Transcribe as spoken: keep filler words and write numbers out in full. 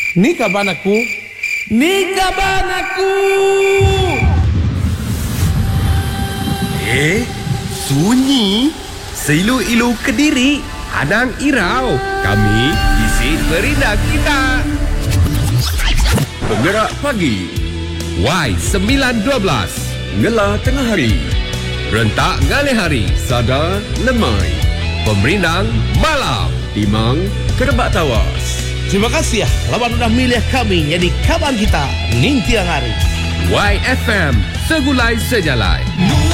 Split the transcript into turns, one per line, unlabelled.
Ni kaban aku. Ni kaban aku.
Eh, sunyi. Seilu-ilu Kediri, Anang Irau. Kami isi berindah kita. Penggerak pagi Y sembilan dua belas Ngelah tengah hari, rentak ngalih hari, sada lemai, pemerindang malam, timang kerebak tawas.
Terima kasih ya lawan udah milih kami jadi kaban kita ning tiang hari.
Y F M segulai sejalai.